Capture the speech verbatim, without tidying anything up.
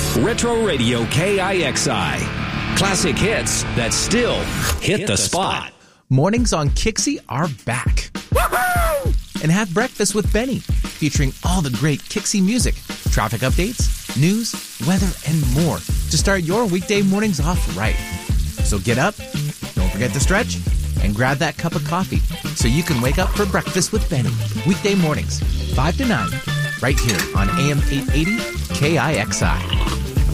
Retro Radio K I X I. Classic hits that still hit, hit the, the spot. spot. Mornings on Kixie are back. Woo-hoo! And have breakfast with Benny, featuring all the great Kixie music, traffic updates, news, weather, and more to start your weekday mornings off right. So get up, don't forget to stretch, and grab that cup of coffee so you can wake up for breakfast with Benny. Weekday mornings, five to nine, right here on A M eight eighty K I X I.